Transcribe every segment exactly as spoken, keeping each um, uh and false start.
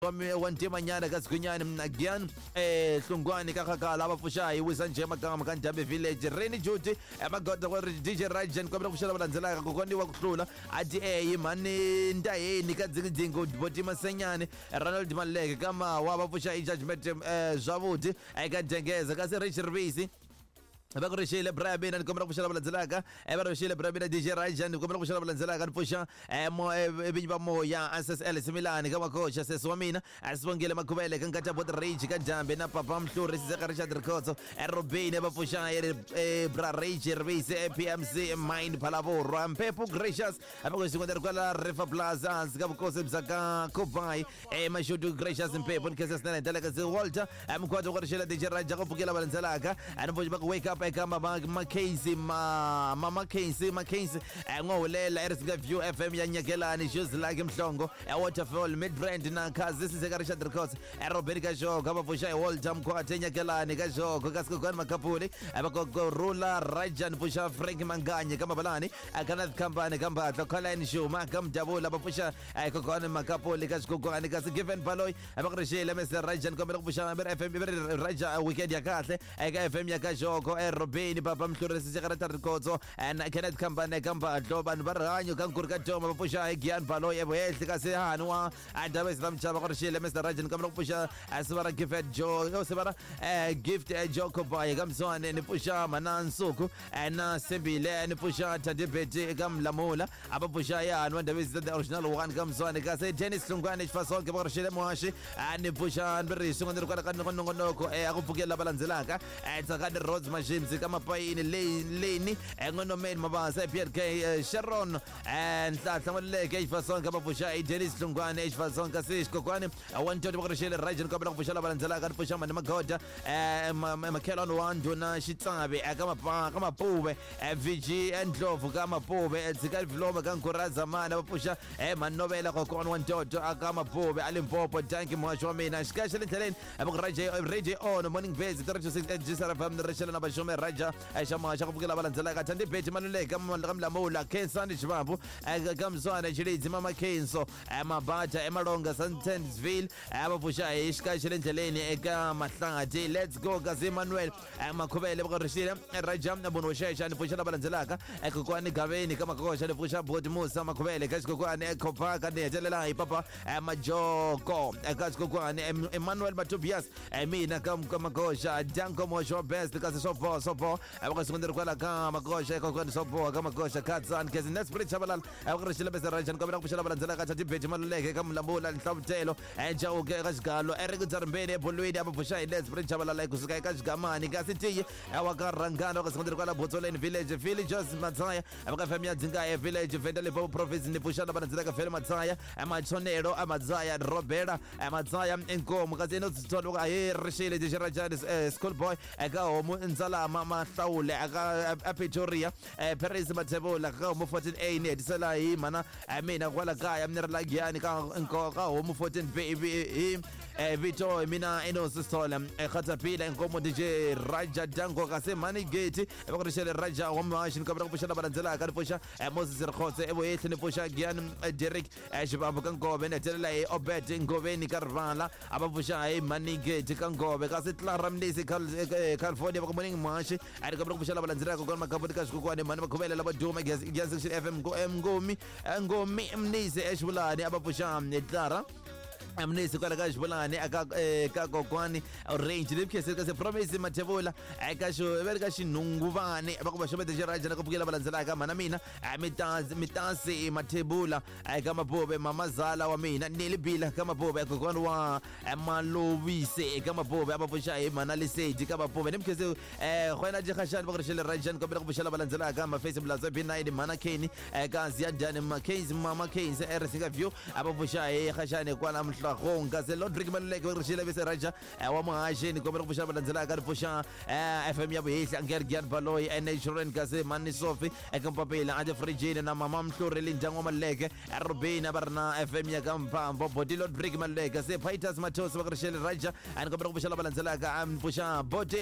wami wantimanyana kasigwinyane mna Gyan eh Hlungwane kakakala abafushayi wisanje amagama kaNdabe village Rainy Judy amagoda kwa D J Rajan kwabela kushela balanzelaka kokoniwa kuhlula ati eh mani ndayeni kadzingidzingo boti masenyane Ronald Maleke kama wabafushayi judgment eh Zwabuti ayikadengeza kasi Rich Ribisi abakurishile brabina nikomera kushela balanzelaka abakurishile brabina D J Rajan nikomera kushela balanzelaka nipusha emo ebinyba moya S S L Milani kama coach aseswamina asibongele makubele kankata bot Rage kaJambe na papa Mhluri sizaka Richard Rikotso erobine abafusha e bra Rage Ribisi P M C Mind Palaboro Mpepu Gracious abakushikondera kwa River Plaza zikabukose mzaka Kobai e mashudu Gracious Mpepu nkese snele daleka Walter amkwata kurishile D J Rajan kupukela balanzelaka anipusha wake up kama Mackenzie ma mama Mackenzie Mackenzie ngolela erisika View F M yanyakelani shoes like Mhlongo Waterfall mid brand na kazi siseka Richard Rikotso Robert Kasho kama fusha Walter mkwate nyakelani Kasho kasikokwana makapuli abako Rula Rajan fusha Frank Manganye kama balani akana company kamba Colin Show makam Dabula bafusha kokwana makapuli kasikokwana kasi Given Paloy abakrishile Mister Rajan kama fusha F M Raja weekend yakahle aka F M yakasho Robin papa Mhluri sizaka Richard Rikotso and Kenneth Kambane kamba Dloba nbaranyo kankurka Joma bafusha Gyan Paloy eboyehle kasi hanwa adabe samchaba korishile Mister Rajan kama bafusha asibara gift Joe asibara gift Joko Baye kamswane nipusha manansuku na Sembile nipusha Tadibeti kamlamula abafusha yana wandabe the original one kamswane kasi Dennis Hlungwane fason ke korishile mwashi nipusha nbirishi ngondero kwa kanongo noko akupukela balanzelaka tsakade Rose Machine kama paini leni ngono men mabasa Pierre K Sharon and tsamaleke ifason kama fusha Dennis Hlungwane ifason kasi kokwane wanto bakrishile Rajan kama fusha balanzelaka fusha mani magoda makelon wandu na shitsabe kama pa kama pube V G and Love kama pube tsikali vloma kankuraza mana bafusha manovela kokon wanto kama pube alimpopo tanki mwashwa mina shikashile talent abakraje radio on morning base thirty six jisara fam rishela na bashome Raja ashama shakupukela balanzelaka thandi beti manuleka kama kamlamula Kensani Shibambu kamzwana chilizi mama Kenso amabata emalonga Santensville abafusha ishikashile ndeleni eka mahlangati let's go kazi Emmanuel makhubele bakrishile Raja bonoshesha nifusha balanzelaka ekokwani gaveni kama kokosha nifusha bot Musa makhubele kasikokwani ekopaka netelela ipapa majoko kasikokwani Emmanuel Matubias mina kama kama kokosha danko mosho best kasi sopo sopo abakasukondera kwala kama kokosha kokosha sopo kama kokosha katsan kezi nespreet chabalal abakrishile best Rajan kama kushela balanzelaka thati beti maluleke kama lambula nhlabutelo enja uke kasigalo erikutsarmbeni ebolweni abafusha nespreet chabalal kusuka kazigamani kasitiye awakarangana abakasukondera kwala Botoleni village villages Matsaya abakafamia dzinga village vendele po province nipusha balanzelaka fele Matsaya amachonero amazaya Robera Matsaya enkomo kazino zitoloka herishile D J Rajan school boy aka homu nzalama mahlawule aka Pretoria Paris Matebola ka homu fourteen A net sala yi mana mina kwala kaya mnirla Gyan ka ka homu fourteen baby Vito mina eno sistola khatapila enkomo D J Raja Dango kase money gate bakrishele Raja homu ashin kabra kushela balanzela ka fusha Moses Rkhotse eboyehle nipusha Gyan Derek Shibambu kangobe netelela Obed ngobeni Karvala abafusha money gate kangobe kase Clara Mnisi California bakumoning mashi ari kabra kushela balanzela ko kama kabudi kashukwane mani bakhubela labaduma Gyan F M go ngomi ngomi Mnisi eshbulani abafusha Clara amnisi kwala kashibulani aka kokwani range limkese kase promise Matebola akasho berikashi nungubani abakubashobe D J Rajan kupukela balanzelaka mana mina mitaz mitasi Matebola kama bobe mamazala wa mina nilibila kama bobe kokwani wa malowise kama bobe abafusha mana liseji kama bobe nimkese khona je khashan bakrishele Rajan kupukela kubushela balanzelaka kama Facebook la B nine mana Keni kazi yadani Mackenzie mama Kenzie erisika View abafusha khashane kwala gonga se Lodrick Maluleke bakrishile bese Raja wamahasheni komera kubusha balanzelaka rifusha F M yabo yihla ngeri Gyan Paloy enashuren kase mani Sofi ekampapela ade Frigine na mama Mhluri linjango Maluleke Robin abarna F M yakampambo bodi Lodrick Maluleke se Fighters Matos bakrishile Raja komera kubusha balanzelaka amfusha bodi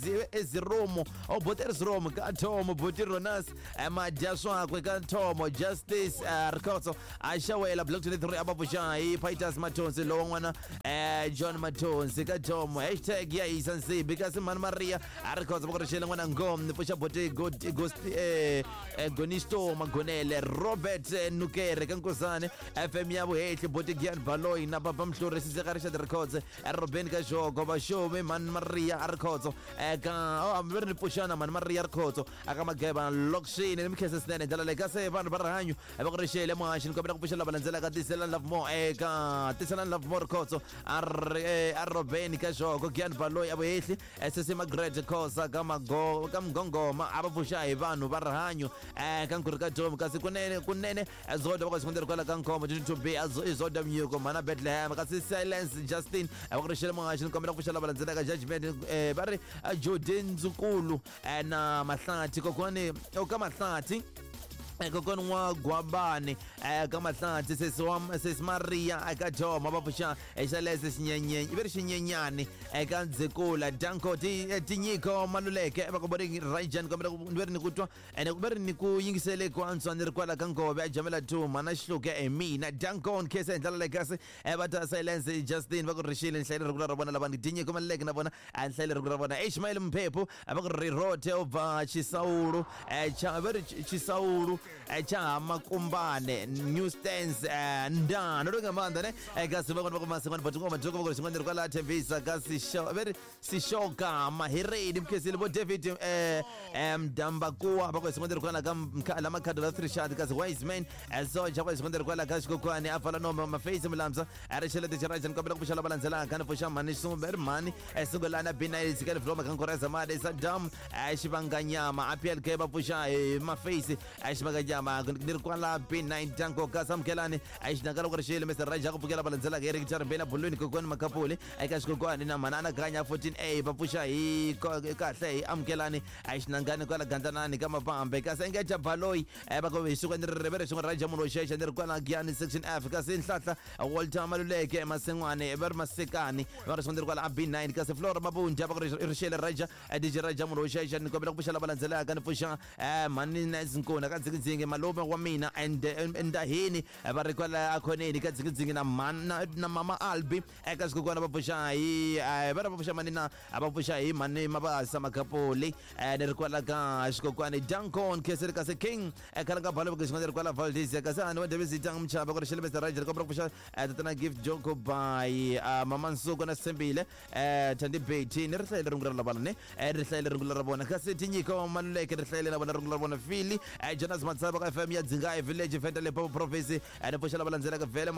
eziromo o bodi eziromo katomo bodi Ronas amajaswa kwe katomo Justice Rkhotso ashawela block twenty-three abafusha Fighters Matos Matonzi lo n'wana eh John Matonzi ka Jomo hashtag ya isansibi kasi Man Maria arikhoza bakurishela n'wana ngom pusha bote ghost eh Gonisto Magonele Robert Nukere kankosane F M ya buhehle bote Gian Baloyi na Papa Mhluri sisekarisha the records Robin ka Jogo bashobe Man Maria arikhozo eka oh amberni pushana Man Maria arikhozo akamageba lokshini nimkhese sinene dala le kase vanhu barahanyu bakurishela mwashi nikobela kupushela balanzela ka Tisela Love More eka Tisela Love More khotso ar Robin ka Jogo Gian Baloyi abuhehle sesima great khosa kama go kamgongoma abapusha vanhu barahanyu eh kankurika Tom kasi kunene kunene azoda bakwasifundela kwala kankomo to be azoda myuko mana Bethlehem kasi Silence Justin abakurishela mwashi nikomela kupushela balanzela ka Judgment eh bari Jordan Zukulu na Mahlathi kokone okamahlathi kokona wa Gwabane kamahlathi sesiwam sesimaria akajoma bapusha eshalese sinyenyenye ibere sinyenyane ekanzekula danko tinyiko maluleke bakubori Rajan komela kubere nikutwa ene kubere nikuyingisele kwanzwa nirikwala kangobe ajamela tu manashluke emina danko nkese ndala lekase ebata Silence Justin bakurishile nhlele rikula rabona labani tinyiko maluleke nabona nhlele rikula rabona Ishmael Mphephu abakurirote over Chisaulu echa bere Chisaulu echa makumbane new stands ndana lokungamanda ne ekasi bakona bakumasengwana but ngoma joko bakurishingwana rikwala Tembisa kasi show very sishoka mahiredi mkhesile bo David eh mdamba kuwa bakwesingwana rikwala kamkhala makhadi la three shot kasi wise man asoja kwesingwana rikwala kasi kokwane afala noma maface mlamza arishele de charaja nkabela kubushala balanzela kana fosha mani sumber mani esungolana binayi sikale floma kankoreza made sadam ashibanganyama apl ke bapusha maface ashibanganyama nirikwala binayi tanko kasamkelane ayishnakala kurishele Mister Raja kupukela balanzela ke Eric Charbena buluni kokwane makapule ayikashikokwane na manana kanya fourteen a bapusha hi kahle amkelane ayishnangane kwala gantanani kama pambe kasengeja Baloyi bakobisukwa niribere shungwa Raja muno shesha nirikwala Giani section F kasenhlahla Walter Maluleke masengwane bermasekani barisondere kwala B nine kasi Flora Mabunja bakurishele Raja D J Raja muno shesha nikobela kupushala balanzela kana fusha mani nezinkona kanzikinzinge malume wamina and endahini barikwala akhoneni kanzikinzinge na mana na mama Albi ekazikukwana bapusha hi bara bapusha manina abapusha hi mani mabasa makapoli nirikwala ka shikokwane Dankon kesere kase King ekala balo bakishikwana nirikwala Valdez kasana wende bizitang mchaba kurishele Mister Raja nikobela kupusha tatana gift joko by mama Nsuku na Sembile Tandi Beti nirihlele rungula labana ne nirihlele rungula rabona kasi tinyiko maluleke nirihlele labana rungula rabona fili Jonas Matsaba ka F M ya Dzingayi village Ventale Papa Province anapushala balanzela ka Vele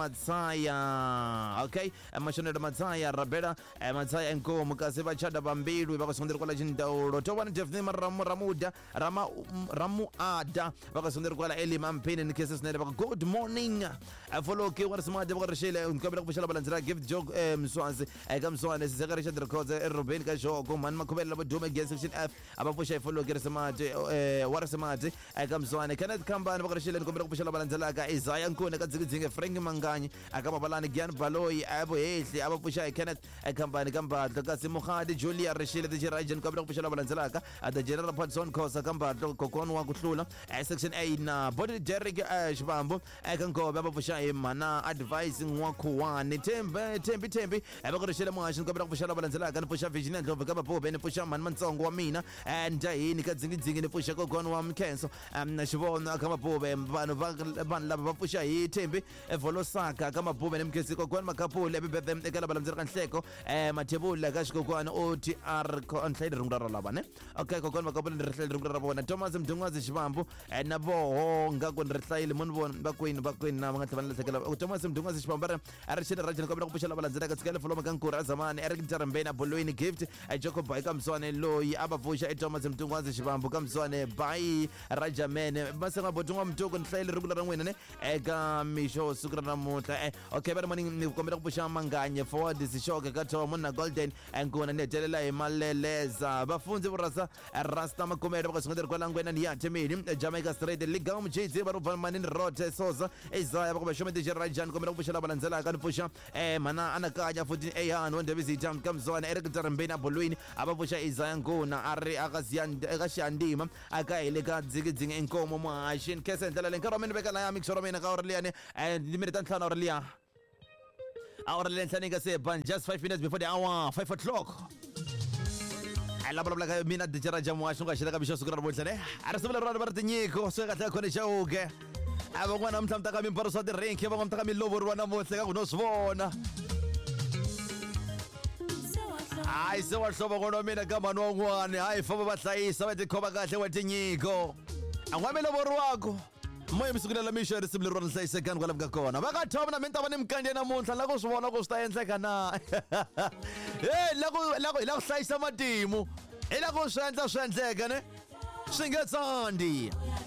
Matsaya okay amashonero Matsaya Rabela Matsaya enkomo kasi bachada bambilu bakasondera kwala Chindaulo tobana Jefni Ramu Ramuda Rama Ramu Ada bakasondera kwala Eli Mampini nikese snere baka good morning follow ke warsima de bakarishele unkabela kupushala balanzela gift jog Mswanzi ekamswane sisakarisha records Ruben ka Jogo man makubela badume gen section F abapusha follow ke resmate warsemate ekamswane Kenneth Kambani bakarishele unkabela kupushala balanzela ka Isaiah Nkone kadzikinzinge Frank Manganyi akababalani Gian Baloyi abo hehle abapusha Kenneth Kambani kambadla kasi Mukhadi Julia Rishile de Jirajan unkabela kupushala balanzela ka the General Patson Khosa kambadla kokon wa kuhlula section A na body Derek Shibambo ekankobe abapusha mana advising wakhuwane Thembe Thembi Thembi abakurishele mwashi unkabela kupushala balanzela ka nipusha Virginia Ndlovu kabapobe nipusha man mansongo wamina and yini kadzikinzinge nipusha kokon wa mkhenso nashibona kamapobe vanhu vanhu lava bapusha hi Thembi evolosaka kamabhube nemkhesi kokwana makapule bebethem ekala balanzela kanhleko eh mathebula kashikokwana O T R konhlele rungula laba ne okay kokwana makapule nirihlele rungula rabona Thomas Mdungwazi Shibambu nabo ngakweni rihlele munibona bakwini bakwini na mangathi banlahlekela Thomas Mdungwazi Shibambu arishele Raja nikobela kupushala balanzela katsikele foloma kankura zamani Eric Tarambena Bulwini gift Jacob Bhai kamswane loyi abavusha Thomas Mdungwazi Shibambu kamswane Bhai Raja mene masenga botungwa mtoko nhlele rungula ran'wina ne eka misho sukra namuhla okay bari mani nikombela kupusha manganye forward sishoke kathiwa muna Golden enkona nethelela imaleleza bafunzi borasa Rasta makomero bakasongedera kwalangwena niyathemini Jamaica Straight Ligam J Z barubha manini Rote Sosa Isaiah bakubashome de Rajan kombela kupusha balanzela kanipusha eh mana anakanya futhi eyano ndebizitha kamzwana Eric Tarambena Bulwini abapusha Isaiah Nkona ari akaziyanda akashandima akayile kadzikidzinge enkomo mwashi nkese ndlela lenkaro mina bekala yami kusoro mina ka Orleane and limit tanhlana Orleane awara lenhlani ka se ban just five minutes before the hour five o'clock. La vulavula ka mina D J Raja Mwashi nga xela ka bixo siku ra namuntlha ne a ri sivela rona va ri tinyiko swi kahle khone xauke a van'wana namuntlha mi ta ka mimparo swa tirenki van'wana mi ta ka milovoriwa namuntlha ka ku no swi vona hayi se wa hlovo n'wana wa mina ka mani wan'wana hayi famba va hlayisa va tikhoma kahle wa tinyiko a n'wana mi lovoriwako moya mi sukela mi xo risimu leri rona hlayisekani kwala ka kona va ka thoma na mi ta va ni mikanje namuntlha la ku swi vona ku swi ta endleka na hey la ku la ku la ku hlayisa matimu hi la ku swi endla swi endleka ne swi nge tsandi